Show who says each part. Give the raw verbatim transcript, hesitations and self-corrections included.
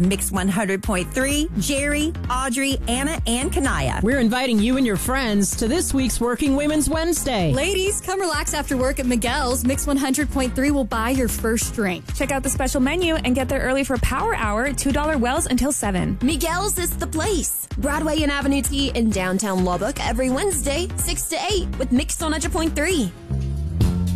Speaker 1: Mix one hundred point three, Jerry, Audrey, Anna, and Kanaya.
Speaker 2: We're inviting you and your friends to this week's Working Women's Wednesday.
Speaker 3: Ladies, come relax after work at Miguel's. Mix one hundred point three will buy your first drink.
Speaker 4: Check out the special menu and get there early for Power Hour at two dollar wells until seven.
Speaker 5: Miguel's is the place. Broadway and Avenue T in downtown Lubbock every Wednesday, six to eight with Mix one hundred point three.